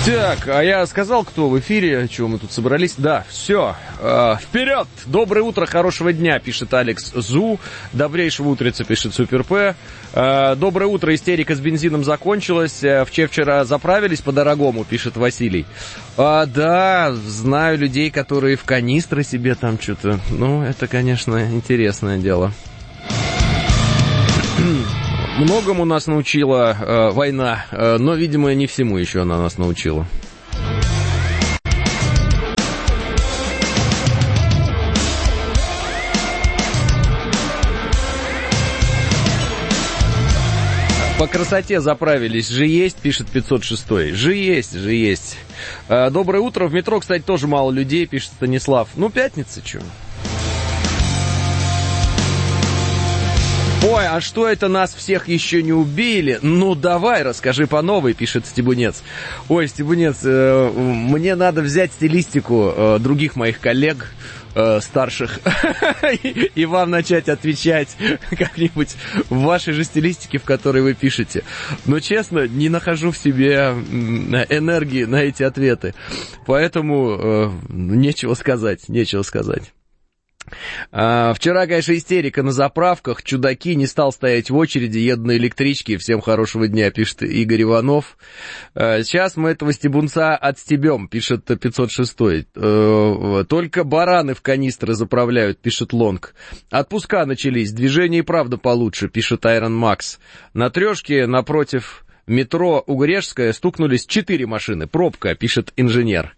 Так, а я сказал, кто в эфире, чего мы тут собрались? Да, все, вперед! Доброе утро, хорошего дня, пишет Алекс Зу. Добрейшего утреца, пишет Супер П. Доброе утро, истерика с бензином закончилась. Вчера заправились по-дорогому, пишет Василий. Да, знаю людей, которые в канистры себе там что-то... Ну, это, конечно, интересное дело. Многому нас научила война, но, видимо, не всему еще она нас научила. По красоте заправились. Же есть, пишет 506. Же есть. Доброе утро. В метро, кстати, тоже мало людей, пишет Станислав. Ну, пятница, чё? Ой, а что это нас всех еще не убили? Ну, давай, расскажи по новой, пишет Стебунец. Ой, Стебунец, мне надо взять стилистику других моих коллег старших и вам начать отвечать как-нибудь в вашей же стилистике, в которой вы пишете. Но, честно, не нахожу в себе энергии на эти ответы. Поэтому нечего сказать. Вчера, конечно, истерика на заправках. Чудаки, не стал стоять в очереди, еду на электричке. Всем хорошего дня, пишет Игорь Иванов. Сейчас мы этого стебунца отстебем, пишет 506. Только бараны в канистры заправляют, пишет Лонг. Отпуска начались, движение и правда получше, пишет Айрон Макс. На трешке напротив метро Угрешская стукнулись 4 машины. Пробка, пишет инженер.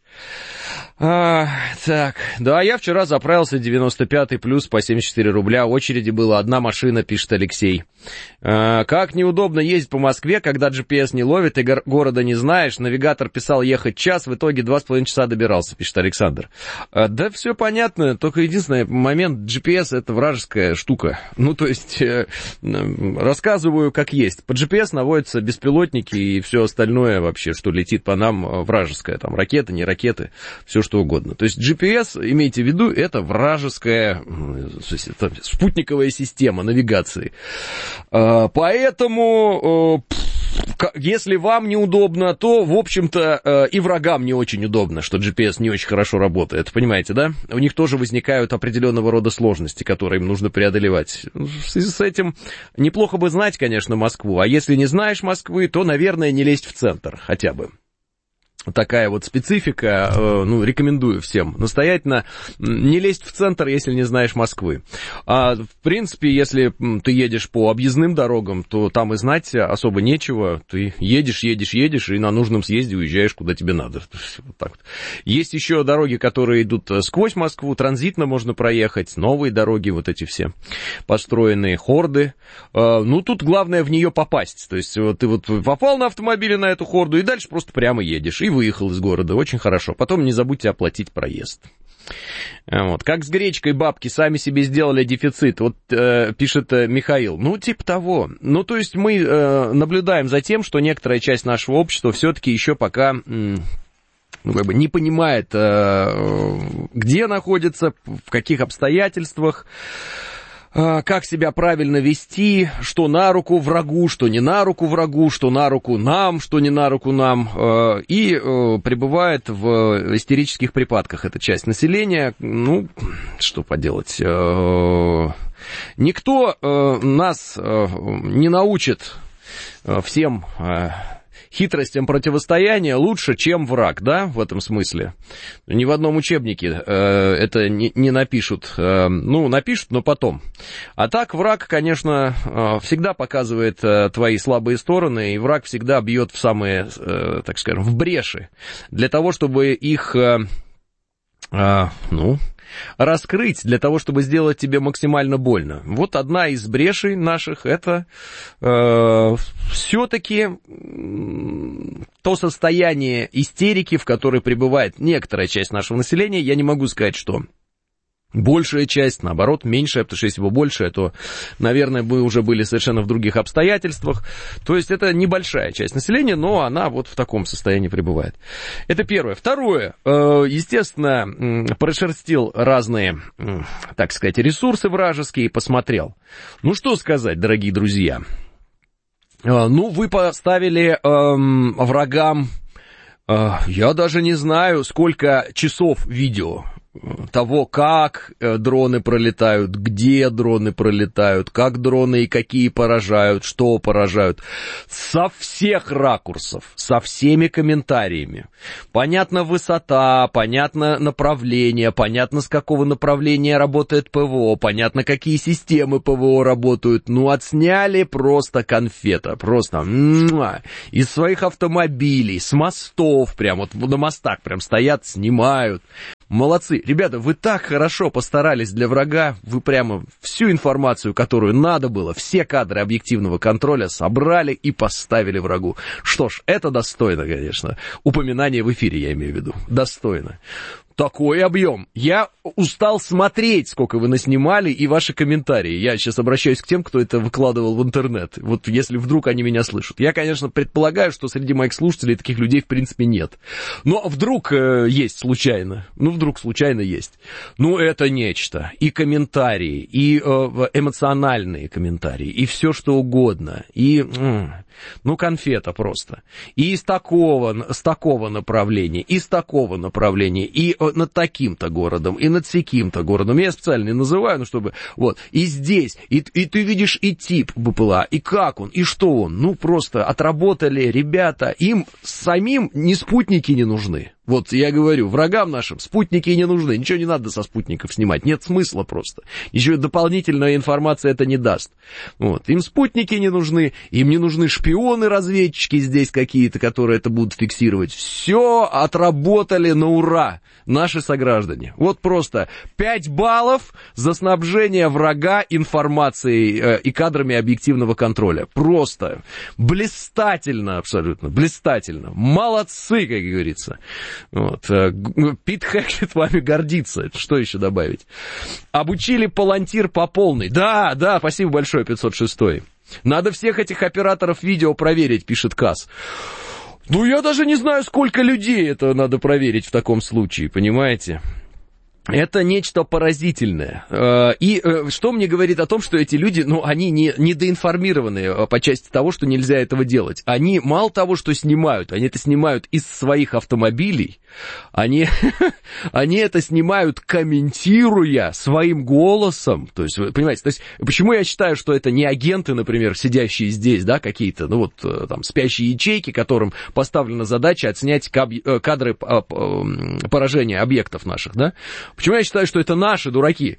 Так, да, я вчера заправился 95-й плюс по 74 рубля, в очереди была одна машина, пишет Алексей. Как неудобно ездить по Москве, когда GPS не ловит и города не знаешь, навигатор писал ехать час, в итоге 2,5 часа добирался, пишет Александр. Да все понятно, только единственный момент, GPS это вражеская штука, ну то есть рассказываю как есть, по GPS наводятся беспилотники и все остальное вообще, что летит по нам, вражеское, там ракеты, не ракеты, все что угодно. То есть GPS, имейте в виду, это вражеская это спутниковая система навигации. Поэтому, если вам неудобно, то, в общем-то, и врагам не очень удобно, что GPS не очень хорошо работает. Понимаете, да? У них тоже возникают определенного рода сложности, которые им нужно преодолевать. В связи с этим неплохо бы знать, конечно, Москву. А если не знаешь Москвы, то, наверное, не лезть в центр хотя бы. Такая вот специфика, ну, рекомендую всем настоятельно не лезть в центр, если не знаешь Москвы. А, в принципе, если ты едешь по объездным дорогам, то там и знать особо нечего. Ты едешь и на нужном съезде уезжаешь, куда тебе надо. Вот так вот. Есть еще дороги, которые идут сквозь Москву, транзитно можно проехать, новые дороги, вот эти все построенные, хорды. Ну, тут главное в нее попасть. То есть ты вот попал на автомобиле на эту хорду и дальше просто прямо едешь. И выехал из города, очень хорошо. Потом не забудьте оплатить проезд. Вот. Как с гречкой бабки сами себе сделали дефицит, вот пишет Михаил. Ну, типа того. Ну, то есть мы наблюдаем за тем, что некоторая часть нашего общества все-таки еще пока... ну, как бы не понимает, где находится, в каких обстоятельствах, как себя правильно вести, что на руку врагу, что не на руку врагу, что на руку нам, что не на руку нам, и пребывает в истерических припадках эта часть населения. Ну, что поделать, никто нас не научит всем хитростям противостояния лучше, чем враг, да, в этом смысле. Ни в одном учебнике это не напишут. Ну, напишут, но потом. А так враг, конечно, всегда показывает твои слабые стороны, и враг всегда бьет в самые, так скажем, в бреши. Для того, чтобы их, раскрыть, для того, чтобы сделать тебе максимально больно. Вот одна из брешей наших, это все-таки то состояние истерики, в которой пребывает некоторая часть нашего населения. Я не могу сказать, что большая часть, наоборот, меньшая, потому что если бы большая, то, наверное, мы уже были совершенно в других обстоятельствах. То есть это небольшая часть населения, но она вот в таком состоянии пребывает. Это первое. Второе, естественно, прошерстил разные, так сказать, ресурсы вражеские и посмотрел. Ну, что сказать, дорогие друзья. Ну, вы поставили врагам Я даже не знаю, сколько часов видео того, как дроны пролетают, где дроны пролетают, как дроны и какие поражают, что поражают. Со всех ракурсов, со всеми комментариями. Понятно высота, понятно направление, понятно с какого направления работает ПВО, понятно какие системы ПВО работают. Ну, отсняли просто конфета, просто из своих автомобилей, с мостов прям, вот на мостах прям стоят, снимают. Молодцы. Ребята, вы так хорошо постарались для врага, вы прямо всю информацию, которую надо было, все кадры объективного контроля собрали и поставили врагу. Что ж, это достойно, конечно. Упоминание в эфире, я имею в виду. Достойно. Такой объем. Я устал смотреть, сколько вы наснимали, и ваши комментарии. Я сейчас обращаюсь к тем, кто это выкладывал в интернет. Вот если вдруг они меня слышат. Я, конечно, предполагаю, что среди моих слушателей таких людей, в принципе, нет. Но вдруг есть случайно. Ну, вдруг случайно есть. Ну, это нечто. И комментарии, и эмоциональные комментарии, и все что угодно. И, ну, конфета просто. И с такого направления, и с такого направления, и над таким-то городом, и над сяким-то городом. Я специально не называю, ну, чтобы... Вот. И здесь, и ты видишь и тип БПЛА, и как он, и что он. Ну, просто отработали ребята. Им самим ни спутники не нужны. Вот я говорю, врагам нашим спутники не нужны, ничего не надо со спутников снимать, нет смысла просто. Еще дополнительная информация это не даст. Вот. Им спутники не нужны, им не нужны шпионы-разведчики здесь какие-то, которые это будут фиксировать. Все отработали на ура наши сограждане. Вот просто 5 баллов за снабжение врага информацией и кадрами объективного контроля. Просто блистательно, абсолютно, блистательно. Молодцы, как говорится. Вот. Пит Хэкет вами гордится. Что еще добавить? Обучили Палантир по полной. Да, спасибо большое, 506. Надо всех этих операторов видео проверить, пишет Касс. Ну, я даже не знаю, сколько людей это надо проверить в таком случае, понимаете? Это нечто поразительное. И что мне говорит о том, что эти люди, ну, они недоинформированы по части того, что нельзя этого делать. Они мало того, что снимают, они это снимают из своих автомобилей, они это снимают, комментируя своим голосом. То есть, вы понимаете, то есть, почему я считаю, что это не агенты, например, сидящие здесь, да, какие-то, ну, вот, там, спящие ячейки, которым поставлена задача отснять кадры поражения объектов наших, да? Почему я считаю, что это наши дураки?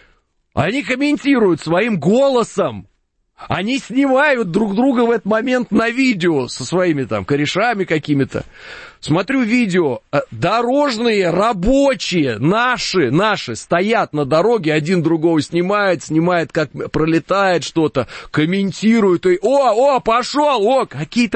Они комментируют своим голосом. Они снимают друг друга в этот момент на видео со своими там корешами какими-то. Смотрю видео, дорожные, рабочие, наши, стоят на дороге, один другого снимает, как пролетает что-то, комментирует, и пошел, какие-то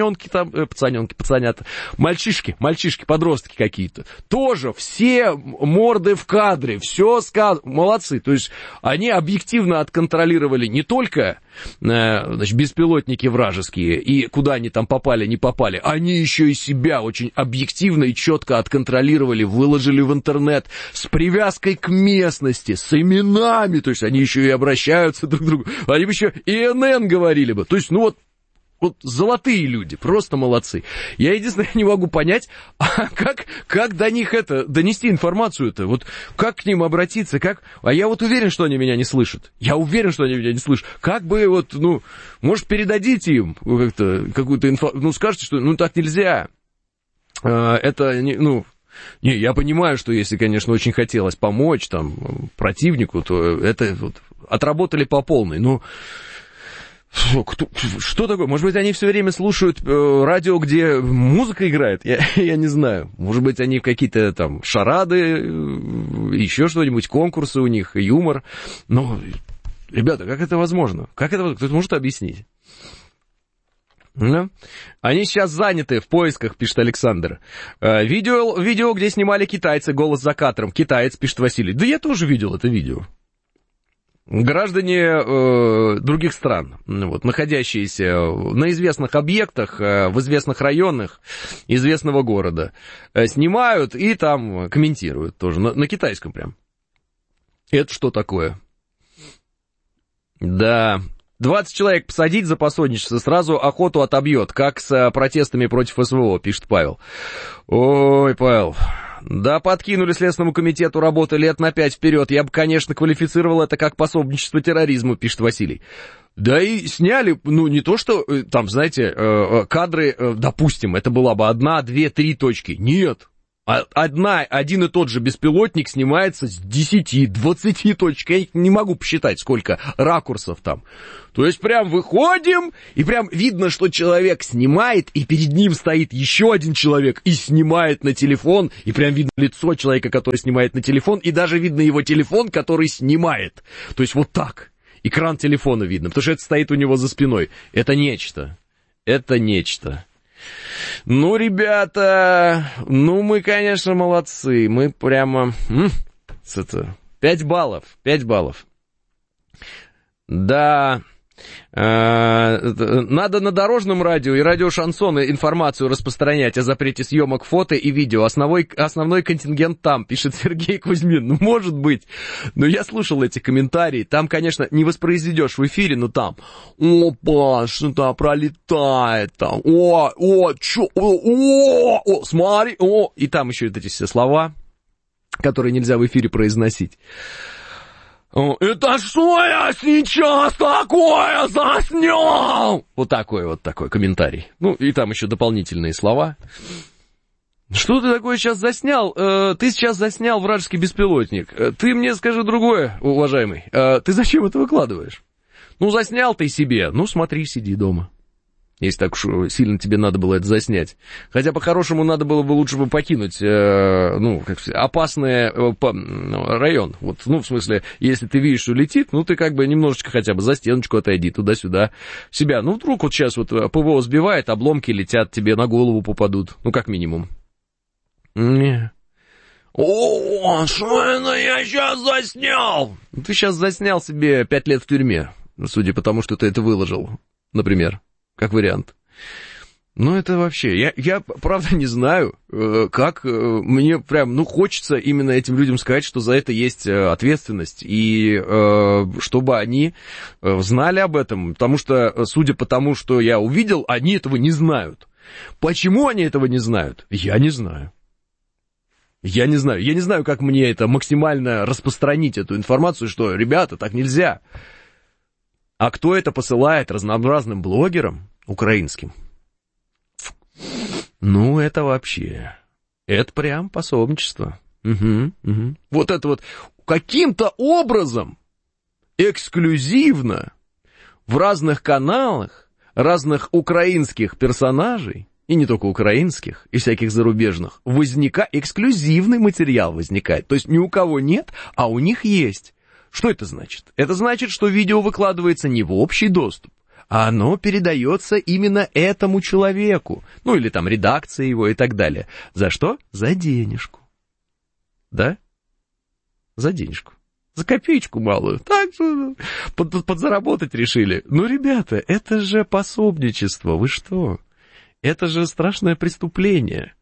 пацанята, мальчишки, подростки какие-то, тоже все морды в кадре, все сказано, молодцы, то есть они объективно отконтролировали не только, значит, беспилотники вражеские, и куда они там попали, не попали, они еще и себя очень объективно и четко отконтролировали, выложили в интернет с привязкой к местности, с именами, то есть они еще и обращаются друг к другу, они бы еще ИНН говорили бы, то есть, ну вот золотые люди, просто молодцы. Я единственное не могу понять, как до них донести информацию-то, вот как к ним обратиться, а я вот уверен, что они меня не слышат. Как бы вот, ну, может, передадите им какую-то информацию, ну, скажете, что, ну, так нельзя. Это, ну, не, я понимаю, что если, конечно, очень хотелось помочь там противнику, то это вот отработали по полной, но что такое? Может быть, они все время слушают радио, где музыка играет? Я не знаю. Может быть, они какие-то там шарады, еще что-нибудь, конкурсы у них, юмор. Но, ребята, как это возможно? Кто-то может объяснить? Да? Они сейчас заняты в поисках, пишет Александр. Видео, где снимали китайцы, голос за кадром. Китаец, пишет Василий. Да я тоже видел это видео. Граждане других стран, вот, находящиеся на известных объектах, в известных районах известного города, снимают и там комментируют тоже, на китайском прям. Это что такое? Да, 20 человек посадить за пособничество, сразу охоту отобьет, как с протестами против СВО, пишет Павел. Ой, Павел, да подкинули Следственному комитету работы лет на 5 вперед, я бы, конечно, квалифицировал это как пособничество терроризму, пишет Василий. Да и сняли, ну, не то, что, там, знаете, кадры, допустим, это была бы 1, 2, 3 точки, нет. Один и тот же беспилотник снимается с 10, 20 точек. Я не могу посчитать, сколько ракурсов там. То есть прям выходим, и прям видно, что человек снимает, и перед ним стоит еще один человек и снимает на телефон, и прям видно лицо человека, который снимает на телефон, и даже видно его телефон, который снимает. То есть вот так. Экран телефона видно, потому что это стоит у него за спиной. Это нечто. Это нечто. Ну, ребята, ну, мы, конечно, молодцы. Мы прямо... 5 баллов, 5 баллов. Да... Надо на дорожном радио и радио Шансон информацию распространять о запрете съемок фото и видео. Основной контингент там, пишет Сергей Кузьмин. Ну, может быть. Но я слушал эти комментарии. Там, конечно, не воспроизведешь в эфире, но там... Опа, что-то пролетает там. Смотри, И там еще вот эти все слова, которые нельзя в эфире произносить. Это что я сейчас такое заснял? Вот такой комментарий. Ну, и там еще дополнительные слова. Что ты такое сейчас заснял? Ты сейчас заснял вражеский беспилотник. Ты мне скажи другое, уважаемый. Ты зачем это выкладываешь? Ну, заснял ты себе. Ну, смотри, сиди дома. Если так уж сильно тебе надо было это заснять. Хотя по-хорошему надо было бы лучше бы покинуть, опасный район. Вот, ну, в смысле, если ты видишь, что летит, ну, ты как бы немножечко хотя бы за стеночку отойди, туда-сюда, себя. Ну, вдруг вот сейчас вот ПВО сбивает, обломки летят, тебе на голову попадут. Ну, как минимум. Не. О, что это я сейчас заснял? Ты сейчас заснял себе 5 лет в тюрьме, судя по тому, что ты это выложил, например. Как вариант. Ну, это вообще... Я правда не знаю, как мне прям... Ну, хочется именно этим людям сказать, что за это есть ответственность. И чтобы они знали об этом. Потому что, судя по тому, что я увидел, они этого не знают. Почему они этого не знают? Я не знаю. Я не знаю, как мне это максимально распространить, эту информацию, что, ребята, так нельзя. А кто это посылает разнообразным блогерам украинским? Ну, это вообще... Это прям пособничество. Угу. Вот это вот каким-то образом эксклюзивно в разных каналах разных украинских персонажей, и не только украинских, и всяких зарубежных, эксклюзивный материал возникает. То есть ни у кого нет, а у них есть. Что это значит? Это значит, что видео выкладывается не в общий доступ, а оно передается именно этому человеку. Ну, или там редакция его и так далее. За что? За денежку. Да? За денежку. За копеечку малую. Так что подзаработать решили. Ну, ребята, это же пособничество. Вы что? Это же страшное преступление.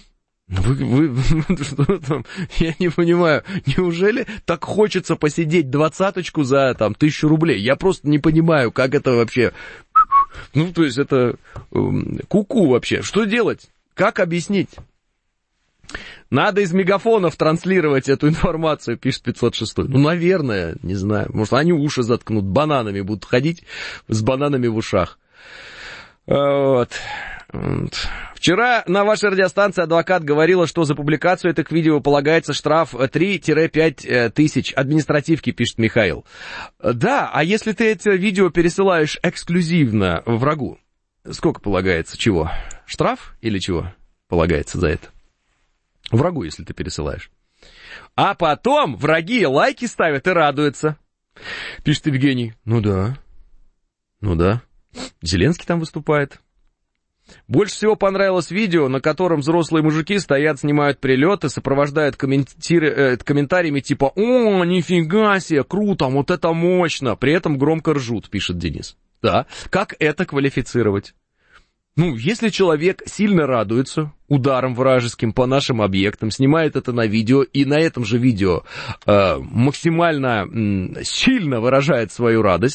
Что там? Я не понимаю, неужели так хочется посидеть 20-очку за там 1000 рублей? Я просто не понимаю, как это вообще... Ну, то есть это ку-ку вообще. Что делать? Как объяснить? Надо из мегафонов транслировать эту информацию, пишет 506. Ну, наверное, не знаю. Может, они уши заткнут, бананами будут ходить, с бананами в ушах. Вот. Вчера на вашей радиостанции адвокат говорила, что за публикацию этих видео полагается штраф 3-5 тысяч административки, пишет Михаил. Да, а если ты это видео пересылаешь эксклюзивно врагу, сколько полагается? Чего? Штраф или чего полагается за это? Врагу, если ты пересылаешь. А потом враги лайки ставят и радуются, пишет Евгений. Ну да. Зеленский там выступает. Больше всего понравилось видео, на котором взрослые мужики стоят, снимают прилеты, сопровождают комментариями типа «О, нифига себе, круто, вот это мощно!» При этом громко ржут, пишет Денис. Да, как это квалифицировать? Ну, если человек сильно радуется ударом вражеским по нашим объектам, снимает это на видео, и на этом же видео максимально сильно выражает свою радость,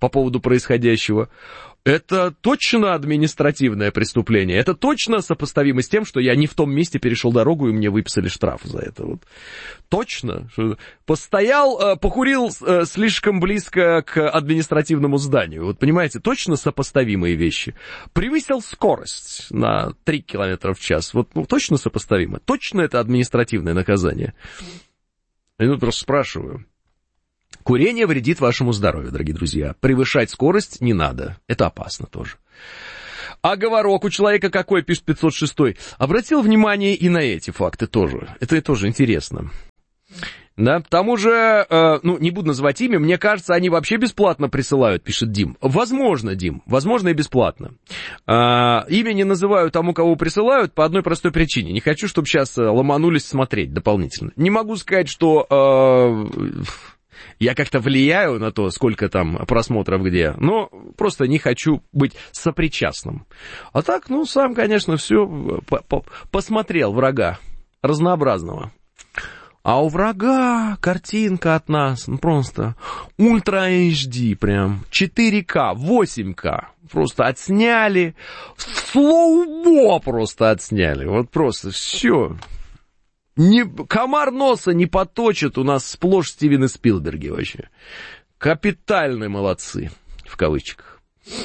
по поводу происходящего. Это точно административное преступление. Это точно сопоставимо с тем, что я не в том месте перешел дорогу, и мне выписали штраф за это. Вот. Точно. Постоял, покурил слишком близко к административному зданию. Вот понимаете, точно сопоставимые вещи. Превысил скорость на 3 км в час. Вот точно сопоставимо. Точно это административное наказание. Я просто спрашиваю. Курение вредит вашему здоровью, дорогие друзья. Превышать скорость не надо. Это опасно тоже. А говорок у человека какой, пишет 506-й. Обратил внимание и на эти факты тоже. Это тоже интересно. Да, к тому же, не буду называть имя, мне кажется, они вообще бесплатно присылают, пишет Дим. Возможно, Дим, возможно и бесплатно. Имя не называю тому, кого присылают, по одной простой причине. Не хочу, чтобы сейчас ломанулись смотреть дополнительно. Не могу сказать, что... Я как-то влияю на то, сколько там просмотров где, но просто не хочу быть сопричастным. А так, сам, конечно, все посмотрел врага разнообразного. А у врага картинка от нас просто ультра HD прям, 4К, 8К. Просто отсняли, слоумо просто отсняли, вот просто все. Комар носа не поточит, у нас сплошь Стивены Спилберги вообще. Капитальные молодцы, в кавычках.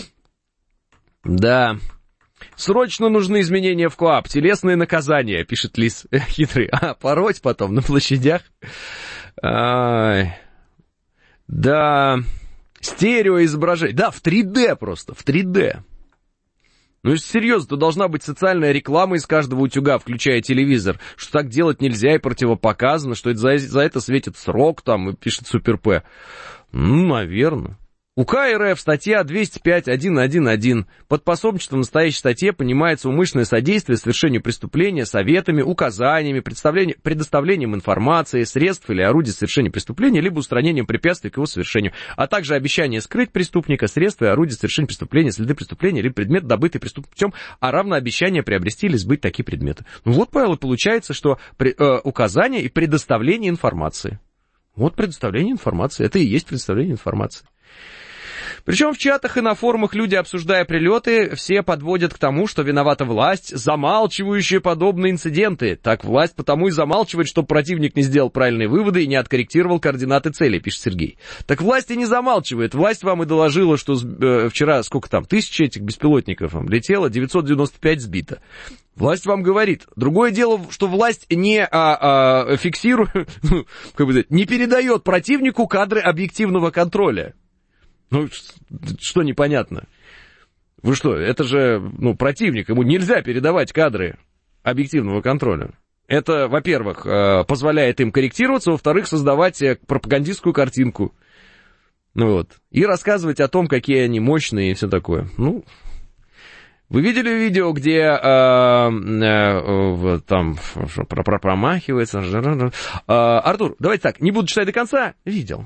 Да, срочно нужны изменения в КоАП, телесные наказания, пишет Лис хитрый. А пороть потом на площадях? Да, стереоизображение, да, в 3D просто, в 3D. Если серьезно, то должна быть социальная реклама из каждого утюга, включая телевизор, что так делать нельзя и противопоказано, что это за это светит срок, там, и пишет Супер П. Наверное. УК РФ, статья 205.1.1.1. Под пособничеством в настоящей статье понимается умышленное содействие совершению преступления советами, указаниями, предоставлением информации, средств или орудий совершения преступления, либо устранением препятствий к его совершению, а также обещание скрыть преступника, средства и орудия совершения преступления, следы преступления, либо предмет, добытый преступным путем, а равно обещание приобрести или сбыть такие предметы. Вот, Павел, и получается, что указание и предоставление информации. Вот предоставление информации. Это и есть предоставление информации. Причем в чатах и на форумах люди, обсуждая прилеты, все подводят к тому, что виновата власть, замалчивающая подобные инциденты. Так власть потому и замалчивает, чтобы противник не сделал правильные выводы и не откорректировал координаты цели, пишет Сергей. Так власть и не замалчивает. Власть вам и доложила, что вчера, 1000 этих беспилотников летело, 995 сбито. Власть вам говорит. Другое дело, что власть не фиксирует, не передает противнику кадры объективного контроля. Что непонятно? Вы что, это же, противник, ему нельзя передавать кадры объективного контроля. Это, во-первых, позволяет им корректироваться, во-вторых, создавать пропагандистскую картинку. И рассказывать о том, какие они мощные и все такое. Вы видели видео, где там промахивается? Артур, давайте так, не буду читать до конца. Видел.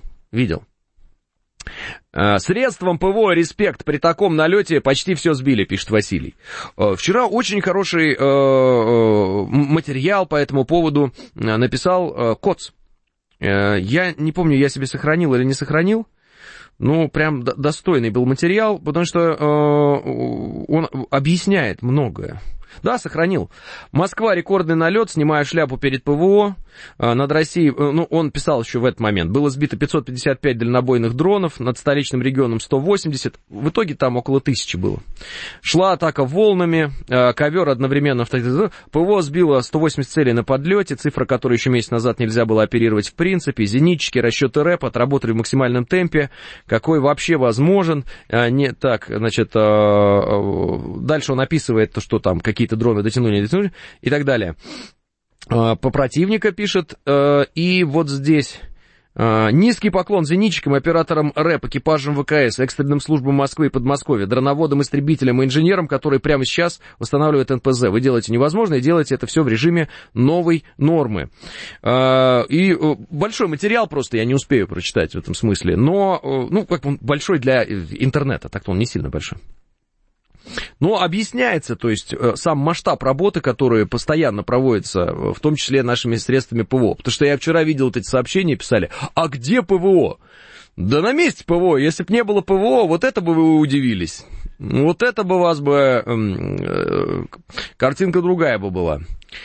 Средством ПВО «Респект» при таком налете почти все сбили, пишет Василий. Вчера очень хороший материал по этому поводу написал Коц. Я не помню, я себе сохранил или не сохранил. Прям достойный был материал, потому что он объясняет многое. Да, сохранил. Москва, рекордный налет, снимаю шляпу перед ПВО. Над Россией, он писал еще в этот момент, было сбито 555 дальнобойных дронов, над столичным регионом 180, в итоге там около 1000 было. Шла атака волнами, ковер одновременно, ПВО сбило 180 целей на подлете, цифра, которую еще месяц назад нельзя было оперировать в принципе, зенитчики, расчеты рэп отработали в максимальном темпе, какой вообще возможен, дальше он описывает, что там какие-то дроны дотянули и так далее. По противника пишет, и вот здесь низкий поклон зенитчикам, операторам РЭП, экипажам ВКС, экстренным службам Москвы и Подмосковья, дроноводам, истребителям и инженерам, которые прямо сейчас восстанавливают НПЗ. Вы делаете невозможно, и делаете это все в режиме новой нормы. И большой материал просто я не успею прочитать в этом смысле, но, как он большой для интернета, так-то он не сильно большой. Но объясняется, то есть, сам масштаб работы, который постоянно проводится, в том числе нашими средствами ПВО. Потому что я вчера видел вот эти сообщения, писали, а где ПВО? Да на месте ПВО. Если бы не было ПВО, вот это бы вы удивились. Вот это бы у вас бы... картинка другая бы была.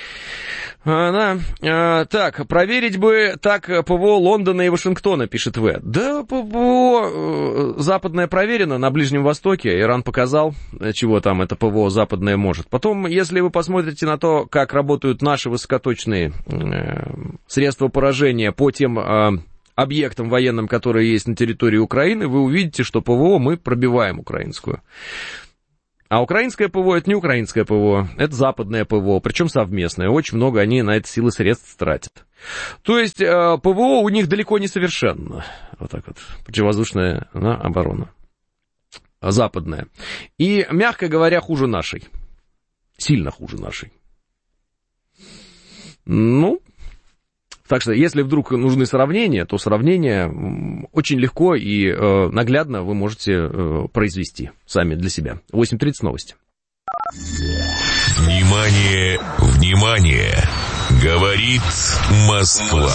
Так, проверить бы так ПВО Лондона и Вашингтона, пишет В. Да, ПВО западное проверено на Ближнем Востоке. Иран показал, чего там это ПВО западное может. Потом, если вы посмотрите на то, как работают наши высокоточные средства поражения по тем объектам военным, которые есть на территории Украины, вы увидите, что ПВО мы пробиваем украинскую. А украинское ПВО — это не украинское ПВО, это западное ПВО, причем совместное. Очень много они на это силы средств тратят. То есть ПВО у них далеко не совершенно. Вот так вот, противовоздушная оборона. Западная. И, мягко говоря, хуже нашей. Сильно хуже нашей. Ну... Так что, если вдруг нужны сравнения, то сравнения очень легко и наглядно вы можете произвести сами для себя. 8:30 новости. Внимание, внимание! Говорит Москва.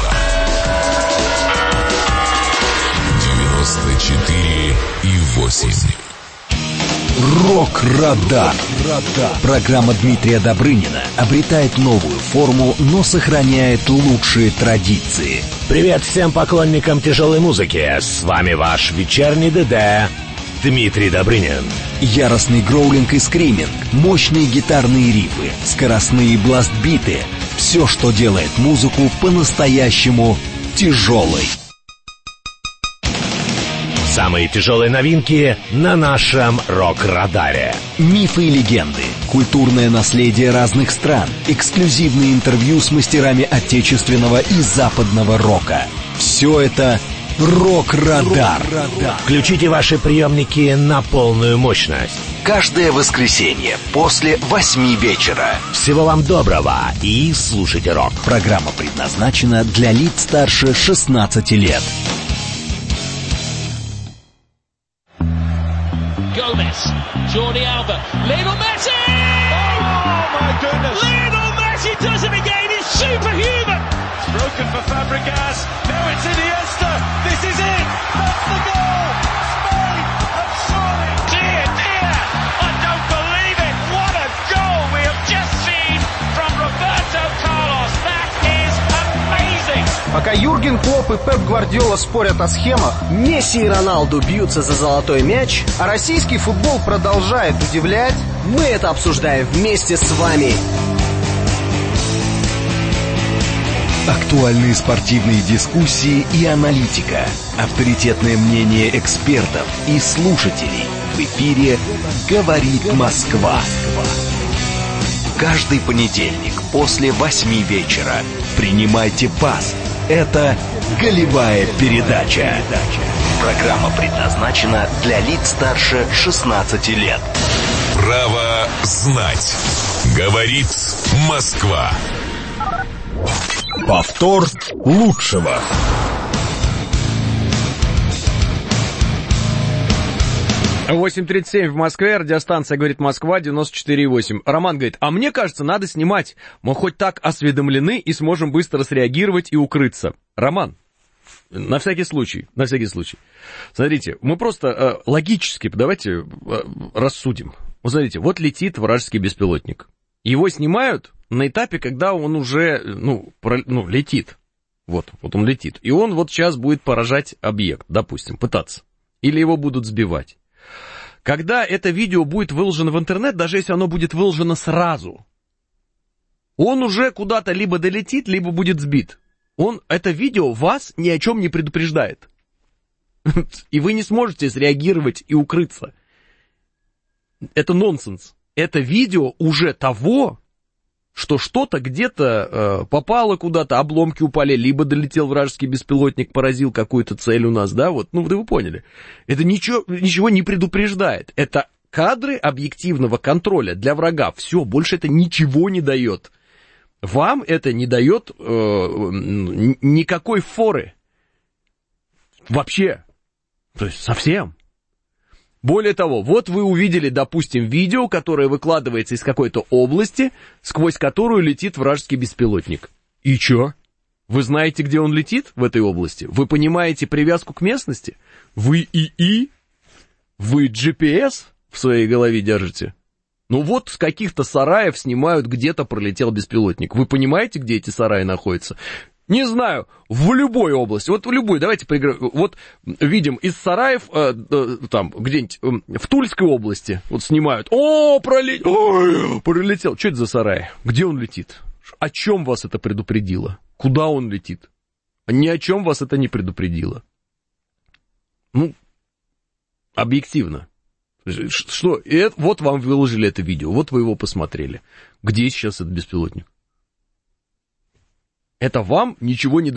94,8. Рок-радар. Программа Дмитрия Добрынина обретает новую форму, но сохраняет лучшие традиции. Привет всем поклонникам тяжелой музыки. С вами ваш вечерний ДД Дмитрий Добрынин. Яростный гроулинг и скриминг, мощные гитарные рифы, скоростные бластбиты. Все, что делает музыку по-настоящему тяжелой. Самые тяжелые новинки на нашем рок-радаре. Мифы и легенды, культурное наследие разных стран, эксклюзивные интервью с мастерами отечественного и западного рока. Все это Рок-радар. Включите ваши приемники на полную мощность. Каждое воскресенье после 8 вечера. Всего вам доброго и слушайте рок. Программа предназначена для лиц старше 16 лет. Gomez, Jordi Alba, Lionel Messi! Oh my goodness! Lionel Messi does it again, he's superhuman! It's broken for Fabregas, now it's Iniesta, this is it! That's the goal! Spain have surely! Dear, dear! I don't believe it! What a goal we have just seen from Roberto Carlos! That is amazing! Пока Юрген Клопп и Пеп Гвардиола спорят о схемах, Месси и Роналду бьются за золотой мяч, а российский футбол продолжает удивлять, мы это обсуждаем вместе с вами. Актуальные спортивные дискуссии и аналитика. Авторитетное мнение экспертов и слушателей. В эфире «Говорит Москва». Каждый понедельник после 8 вечера. Принимайте пас. Это «Голевая передача». Программа предназначена для лиц старше 16 лет. Право знать. Говорит Москва. Повтор лучшего. Восемь 8:37 в Москве, радиостанция «Говорит Москва», 94,8. Роман говорит, а мне кажется, надо снимать. Мы хоть так осведомлены и сможем быстро среагировать и укрыться. Роман, на всякий случай. Смотрите, мы просто логически, давайте рассудим. Вот смотрите, вот летит вражеский беспилотник. Его снимают на этапе, когда он уже, летит. Вот он летит. И он вот сейчас будет поражать объект, допустим, пытаться. Или его будут сбивать. Когда это видео будет выложено в интернет, даже если оно будет выложено сразу, он уже куда-то либо долетит, либо будет сбит. Это видео вас ни о чем не предупреждает. И вы не сможете среагировать и укрыться. Это нонсенс. Это видео уже того, что что-то где-то попало куда-то, обломки упали, либо долетел вражеский беспилотник, поразил какую-то цель у нас, да, вот, вы поняли. Это ничего не предупреждает. Это кадры объективного контроля для врага. Все, больше это ничего не дает. Вам это не дает никакой форы. Вообще. То есть совсем. Более того, вот вы увидели, допустим, видео, которое выкладывается из какой-то области, сквозь которую летит вражеский беспилотник. И чё? Вы знаете, где он летит в этой области? Вы понимаете привязку к местности? Вы ИИ? Вы GPS в своей голове держите? Ну вот с каких-то сараев снимают, где-то пролетел беспилотник. Вы понимаете, где эти сараи находятся? Не знаю, в любой области, вот в любой, давайте поиграем. Вот видим из сараев, там, где-нибудь в Тульской области, вот снимают. Пролетел. Что это за сарай? Где он летит? О чем вас это предупредило? Куда он летит? Ни о чем вас это не предупредило. Ну, объективно. Что? Вот вам выложили это видео, вот вы его посмотрели. Где сейчас этот беспилотник? Это вам ничего не